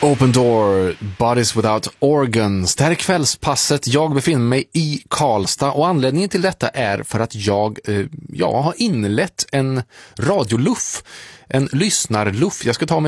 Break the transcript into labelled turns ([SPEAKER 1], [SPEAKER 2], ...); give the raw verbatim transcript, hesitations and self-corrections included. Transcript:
[SPEAKER 1] Open Door, Bodies Without Organs. Det här är kvällspasset. Jag befinner mig i Karlstad och anledningen till detta är för att jag, eh, jag har inlett en radioluff, en lyssnarluff. Jag ska ta mig